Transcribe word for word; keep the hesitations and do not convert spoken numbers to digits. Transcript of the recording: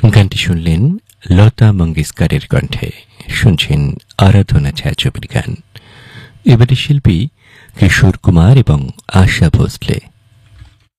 গানটি শুনলেন লতা মঙ্গেশকরের কণ্ঠে। শুনছেন আরাধনা ছায়াছবির গান। এবারে শিল্পী কিশোর কুমার এবং আশা ভোসলে।